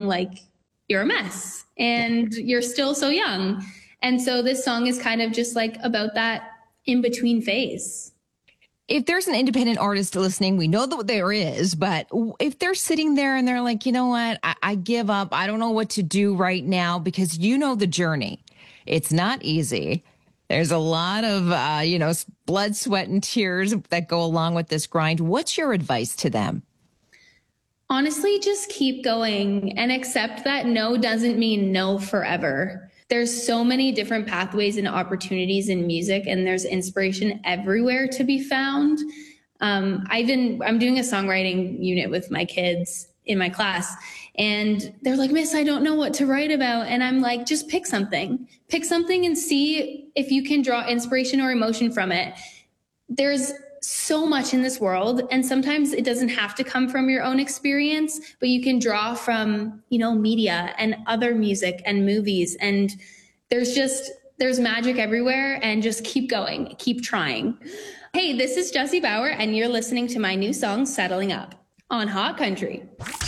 like you're a mess and you're still so young. And so this song is kind of just like about that in between phase. If there's an independent artist listening, we know that there is, but if they're sitting there and they're like, you know what, I give up. I don't know what to do right now, because you know the journey. It's not easy. There's a lot of, blood, sweat, and tears that go along with this grind. What's your advice to them? Honestly, just keep going and accept that no doesn't mean no forever. There's so many different pathways and opportunities in music, and there's inspiration everywhere to be found. I'm doing a songwriting unit with my kids in my class, and they're like, Miss, I don't know what to write about. And I'm like, just pick something and see if you can draw inspiration or emotion from it. There's so much in this world, and sometimes it doesn't have to come from your own experience, but you can draw from, media and other music and movies, and there's magic everywhere, and just keep going, keep trying. Hey, this is Jessie Bauer, and you're listening to my new song, Settling Up, on Hot Country.